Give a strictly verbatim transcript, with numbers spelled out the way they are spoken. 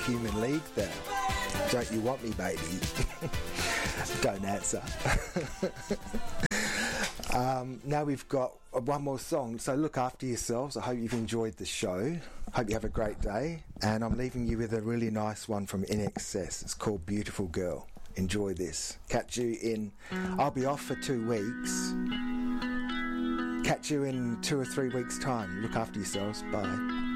Human League there. Don't you want me, baby? Don't answer. um, now we've got one more song, so look after yourselves. I hope you've enjoyed the show. Hope you have a great day. And I'm leaving you with a really nice one from I N X S. It's called Beautiful Girl. Enjoy this. Catch you in... I'll be off for two weeks. Catch you in two or three weeks' time. Look after yourselves. Bye.